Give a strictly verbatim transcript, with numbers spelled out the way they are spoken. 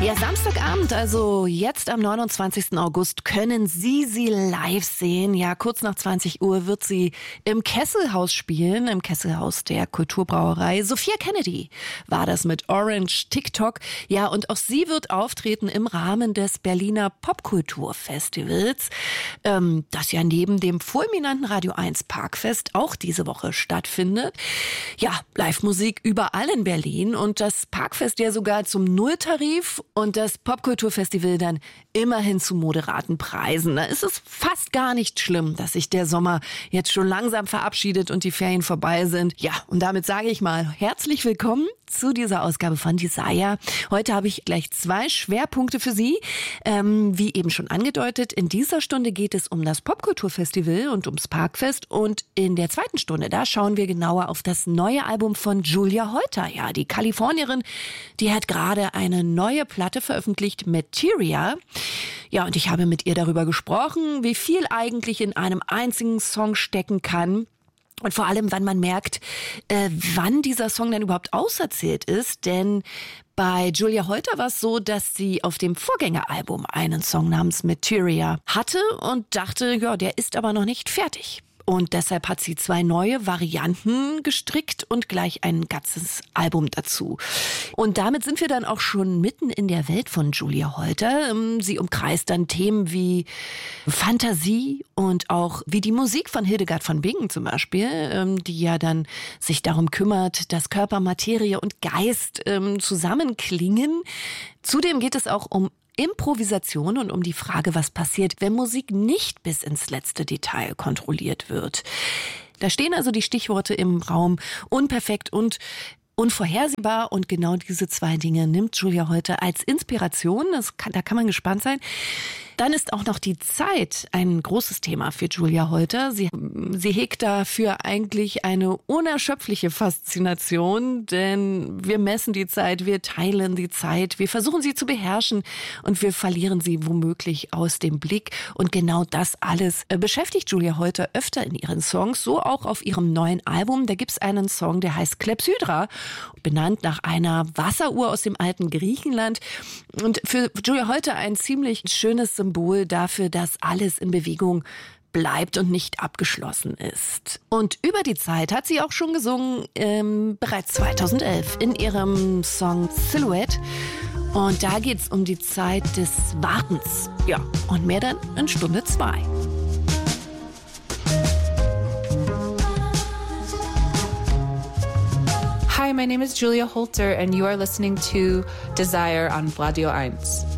Ja, Samstagabend, also jetzt am neunundzwanzigsten August, können Sie sie live sehen. Ja, kurz nach zwanzig Uhr wird sie im Kesselhaus spielen, im Kesselhaus der Kulturbrauerei. Sophia Kennedy war das mit Orange TikTok. Ja, und auch sie wird auftreten im Rahmen des Berliner Popkulturfestivals, ähm, das ja neben dem fulminanten Radio eins Parkfest auch diese Woche stattfindet. Ja, Live-Musik überall in Berlin und das Parkfest ja sogar zum Nulltarif. Und das Popkulturfestival dann immerhin zu moderaten Preisen. Da ist es fast gar nicht schlimm, dass sich der Sommer jetzt schon langsam verabschiedet und die Ferien vorbei sind. Ja, und damit sage ich mal herzlich willkommen zu dieser Ausgabe von Desire. Heute habe ich gleich zwei Schwerpunkte für Sie. Ähm, wie eben schon angedeutet, in dieser Stunde geht es um das Popkulturfestival und ums Parkfest. Und in der zweiten Stunde, da schauen wir genauer auf das neue Album von Julia Holter. Ja, die Kalifornierin, die hat gerade eine neue Platte veröffentlicht, Materia. Ja, und ich habe mit ihr darüber gesprochen, wie viel eigentlich in einem einzigen Song stecken kann. Und vor allem, wann man merkt, äh, wann dieser Song denn überhaupt auserzählt ist. Denn bei Julia Holter war es so, dass sie auf dem Vorgängeralbum einen Song namens Materia hatte und dachte, ja, der ist aber noch nicht fertig. Und deshalb hat sie zwei neue Varianten gestrickt und gleich ein ganzes Album dazu. Und damit sind wir dann auch schon mitten in der Welt von Julia Holter. Sie umkreist dann Themen wie Fantasie und auch wie die Musik von Hildegard von Bingen zum Beispiel, die ja dann sich darum kümmert, dass Körper, Materie und Geist zusammenklingen. Zudem geht es auch um Improvisation und um die Frage, was passiert, wenn Musik nicht bis ins letzte Detail kontrolliert wird. Da stehen also die Stichworte im Raum unperfekt und unvorhersehbar, und genau diese zwei Dinge nimmt Julia Holter als Inspiration. Das kann, da kann man gespannt sein. Dann ist auch noch die Zeit ein großes Thema für Julia Holter. Sie, sie hegt dafür eigentlich eine unerschöpfliche Faszination, denn wir messen die Zeit, wir teilen die Zeit, wir versuchen sie zu beherrschen und wir verlieren sie womöglich aus dem Blick. Und genau das alles beschäftigt Julia Holter öfter in ihren Songs, so auch auf ihrem neuen Album. Da gibt's einen Song, der heißt Klepsydra, benannt nach einer Wasseruhr aus dem alten Griechenland. Und für Julia Holter ein ziemlich schönes Symbol dafür, dass alles in Bewegung bleibt und nicht abgeschlossen ist. Und über die Zeit hat sie auch schon gesungen, ähm, bereits zweitausendelf in ihrem Song Silhouette. Und da geht's um die Zeit des Wartens. Ja, und mehr dann in Stunde zwei. Hi, my name is Julia Holter and you are listening to Desire on Radio eins.